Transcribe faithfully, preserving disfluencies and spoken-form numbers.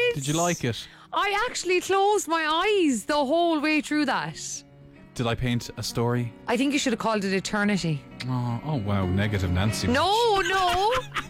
is. Did you like it? I actually closed my eyes the whole way through that. Did I paint a story? I think you should have called it Eternity. Oh, oh wow, negative Nancy. No, no.